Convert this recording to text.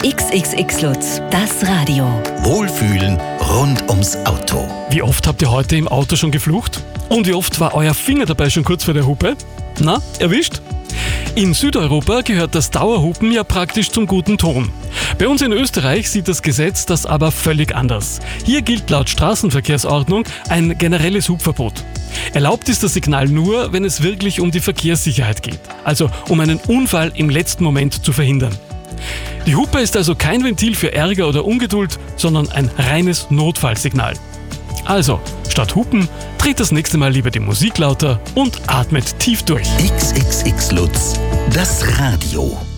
XXX Lutz, das Radio. Wohlfühlen rund ums Auto. Wie oft habt ihr heute im Auto schon geflucht? Und wie oft war euer Finger dabei schon kurz vor der Hupe? Na, erwischt? In Südeuropa gehört das Dauerhupen ja praktisch zum guten Ton. Bei uns in Österreich sieht das Gesetz das aber völlig anders. Hier gilt laut Straßenverkehrsordnung ein generelles Hupverbot. Erlaubt ist das Signal nur, wenn es wirklich um die Verkehrssicherheit geht, also um einen Unfall im letzten Moment zu verhindern. Die Hupe ist also kein Ventil für Ärger oder Ungeduld, sondern ein reines Notfallsignal. Also, statt Hupen, dreht das nächste Mal lieber die Musik lauter und atmet tief durch. XXX Lutz, das Radio.